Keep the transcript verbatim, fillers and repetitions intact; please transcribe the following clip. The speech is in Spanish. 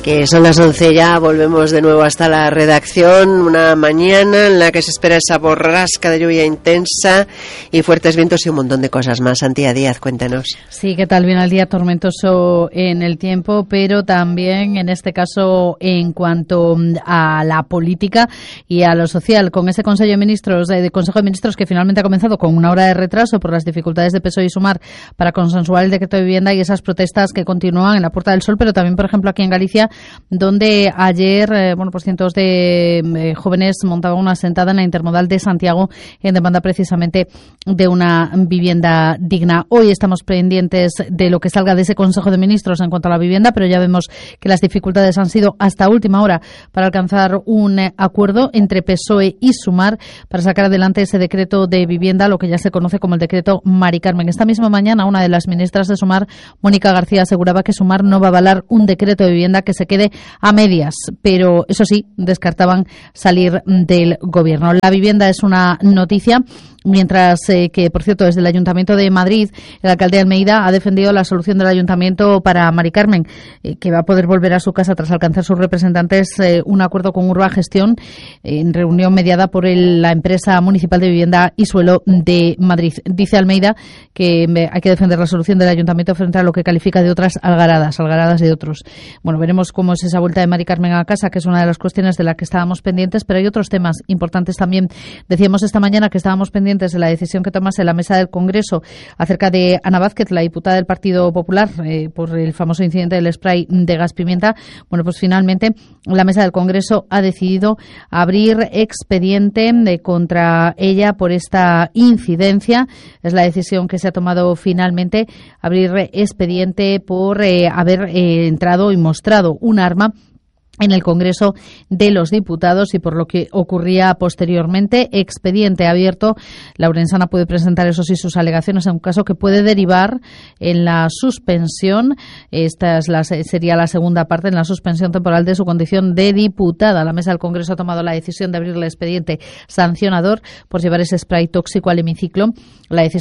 Que son las once ya, volvemos de nuevo hasta la redacción, una mañana en la que se espera esa borrasca de lluvia intensa y fuertes vientos y un montón de cosas más. Antía Díaz, cuéntanos. Sí, ¿qué tal? Bien al día, tormentoso en el tiempo, pero también en este caso en cuanto a la política y a lo social, con ese Consejo de Ministros, de Consejo de Ministros que finalmente ha comenzado con una hora de retraso por las dificultades de P S O E y Sumar para consensuar el decreto de vivienda y esas protestas que continúan en la Puerta del Sol, pero también, por ejemplo, aquí en Galicia, donde ayer, eh, bueno, pues cientos de eh, jóvenes montaban una sentada en la intermodal de Santiago en demanda precisamente de una vivienda digna. Hoy estamos pendientes de lo que salga de ese Consejo de Ministros en cuanto a la vivienda, pero ya vemos que las dificultades han sido hasta última hora para alcanzar un eh, acuerdo entre P S O E y Sumar para sacar adelante ese decreto de vivienda, lo que ya se conoce como el decreto Mari Carmen. Esta misma mañana, una de las ministras de Sumar, Mónica García, aseguraba que Sumar no va a avalar un decreto de vivienda que se quede a medias, pero eso sí, descartaban salir del gobierno. La vivienda es una noticia, mientras eh, que, por cierto, desde el Ayuntamiento de Madrid, el alcalde de Almeida ha defendido la solución del Ayuntamiento para Mari Carmen, eh, que va a poder volver a su casa tras alcanzar sus representantes eh, un acuerdo con Urba Gestión eh, en reunión mediada por el, la empresa municipal de vivienda y suelo de Madrid. Dice Almeida que eh, hay que defender la solución del Ayuntamiento frente a lo que califica de otras algaradas, algaradas de otros. Bueno, veremos cómo es esa vuelta de Mari Carmen a casa, que es una de las cuestiones de las que estábamos pendientes, pero hay otros temas importantes también. Decíamos esta mañana que estábamos pendientes de la decisión que tomase la mesa del Congreso acerca de Ana Vázquez, la diputada del Partido Popular, eh, por el famoso incidente del spray de gas pimienta. Bueno, pues finalmente la mesa del Congreso ha decidido abrir expediente de, contra ella por esta incidencia. Es la decisión que se ha tomado finalmente, abrir expediente por eh, haber eh, entrado y mostrado un arma en el Congreso de los Diputados y por lo que ocurría posteriormente. Expediente abierto. La orensana puede presentar, eso sí, sus alegaciones en un caso que puede derivar en la suspensión. Esta es la, sería la segunda parte, en la suspensión temporal de su condición de diputada. La mesa del Congreso ha tomado la decisión de abrir el expediente sancionador por llevar ese spray tóxico al hemiciclo. La decisión